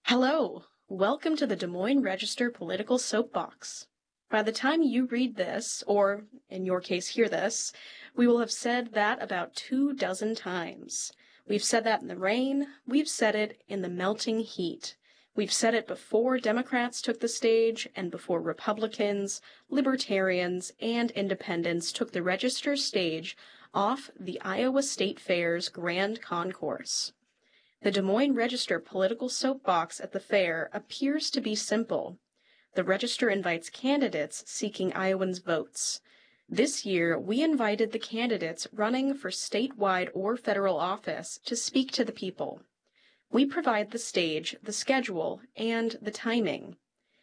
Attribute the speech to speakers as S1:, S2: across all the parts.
S1: Hello, welcome to the Des Moines Register Political Soapbox. By the time you read this, or in your case hear this, we will have said that about 24 times. We've said that in the rain, we've said it in the melting heat. We've said it before Democrats took the stage and before Republicans, Libertarians, and Independents took the Register stage off the Iowa State Fair's Grand Concourse. The Des Moines Register political soapbox at the fair appears to be simple. The Register invites candidates seeking Iowans' votes. This year, we invited the candidates running for statewide or federal office to speak to the people. We provide the stage, the schedule, and the timing.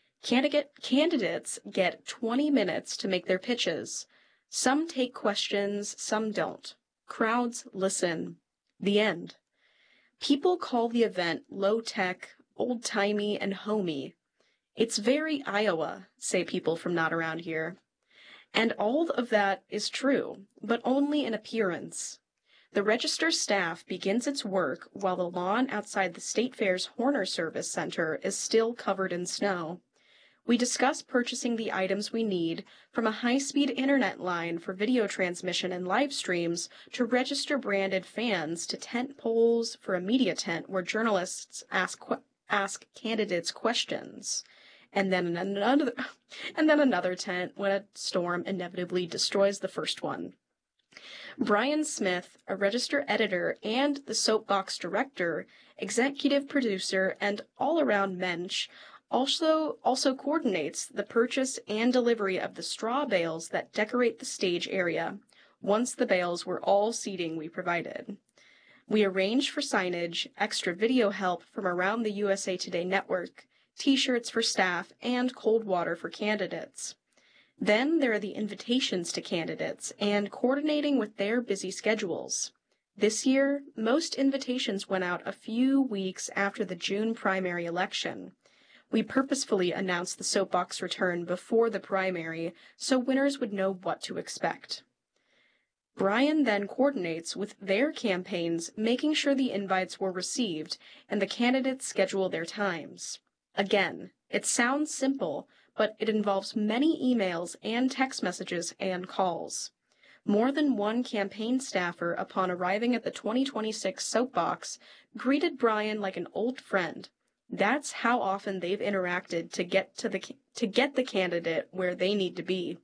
S1: Candidates get 20 minutes to make their pitches. Some take questions, some don't. Crowds listen. The end. People call the event low-tech, old-timey, and homey. It's very Iowa, say people from not around here. And all of that is true, but only in appearance. The Register staff begins its work while the lawn outside the State Fair's Horner Service Center is still covered in snow. We discuss purchasing the items we need, from a high-speed internet line for video transmission and live streams to Register-branded fans to tent poles for a media tent where journalists ask candidates questions, and then another tent when a storm inevitably destroys the first one. Brian Smith, a Register editor and the Soapbox director, executive producer, and all-around mensch, also coordinates the purchase and delivery of the straw bales that decorate the stage area, once the bales were all seating we provided. We arrange for signage, extra video help from around the USA Today network, t-shirts for staff, and cold water for candidates. Then there are the invitations to candidates and coordinating with their busy schedules. This year, most invitations went out a few weeks after the June primary election. We purposefully announced the soapbox return before the primary so winners would know what to expect. Brian then coordinates with their campaigns, making sure the invites were received and the candidates schedule their times. Again, it sounds simple, but it involves many emails and text messages and calls. More than one campaign staffer, upon arriving at the 2026 soapbox, greeted Brian like an old friend. That's how often they've interacted to get the candidate where they need to be.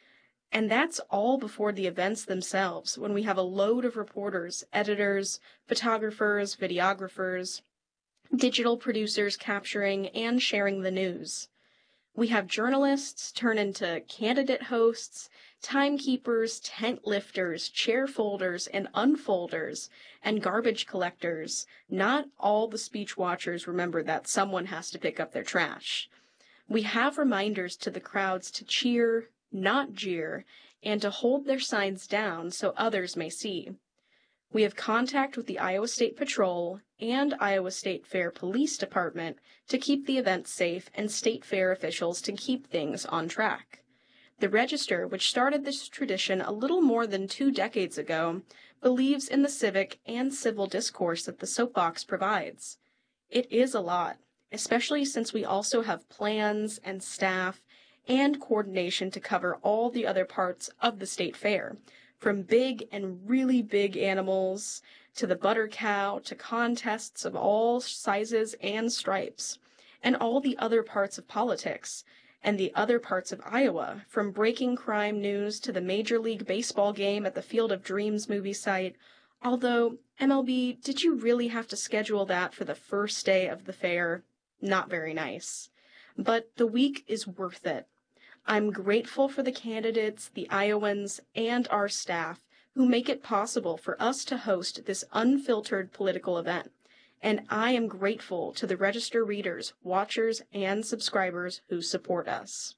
S1: And that's all before the events themselves, when we have a load of reporters, editors, photographers, videographers, digital producers capturing and sharing the news. We have journalists turn into candidate hosts, timekeepers, tent lifters, chair folders and unfolders, and garbage collectors. Not all the speech watchers remember that someone has to pick up their trash. We have reminders to the crowds to cheer, not jeer, and to hold their signs down so others may see. We have contact with the Iowa State Patrol and Iowa State Fair Police Department to keep the event safe and State Fair officials to keep things on track. The Register, which started this tradition a little more than 2 decades ago, believes in the civic and civil discourse that the soapbox provides. It is a lot, especially since we also have plans and staff and coordination to cover all the other parts of the State Fair, from big and really big animals to the butter cow to contests of all sizes and stripes, and all the other parts of politics, and the other parts of Iowa, from breaking crime news to the Major League Baseball game at the Field of Dreams movie site. Although, MLB, did you really have to schedule that for the first day of the fair? Not very nice. But the week is worth it. I'm grateful for the candidates, the Iowans, and our staff who make it possible for us to host this unfiltered political event. And I am grateful to the Register readers, watchers, and subscribers who support us.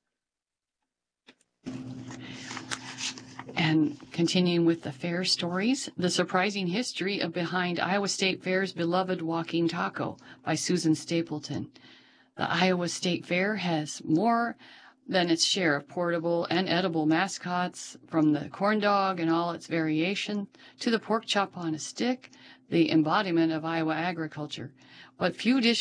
S2: And continuing with the fair stories, The Surprising History of Behind Iowa State Fair's Beloved Walking Taco by Susan Stapleton. The Iowa State Fair has more than its share of portable and edible mascots, from the corn dog and all its variation to the pork chop on a stick, the embodiment of Iowa agriculture. But few dishes